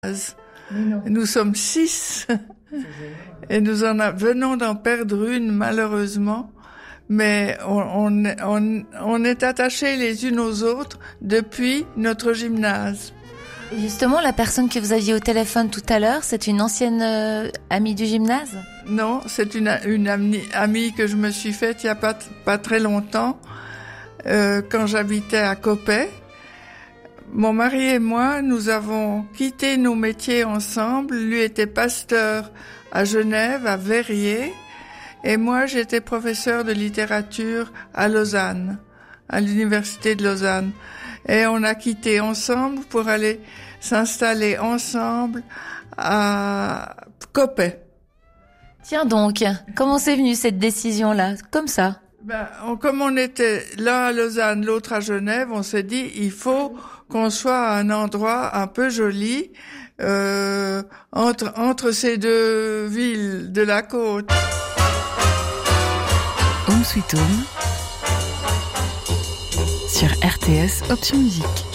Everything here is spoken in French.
Nous sommes 6 et nous venons d'en perdre une malheureusement, mais on est attachés les unes aux autres depuis notre gymnase. Et justement, la personne que vous aviez au téléphone tout à l'heure, c'est une ancienne amie du gymnase ? Non, c'est une amie que je me suis faite il n'y a pas très longtemps, quand j'habitais à Coppet. Mon mari et moi, nous avons quitté nos métiers ensemble. Lui était pasteur à Genève, à Verrier, et moi j'étais professeur de littérature à Lausanne, à l'université de Lausanne. Et on a quitté ensemble pour aller s'installer ensemble à Coppet. Tiens donc, comment c'est venu cette décision-là, comme ça ? Comme on était l'un à Lausanne, l'autre à Genève, on s'est dit il faut qu'on soit à un endroit un peu joli entre ces deux villes de la côte. Home Sweet Home sur RTS Option Musique.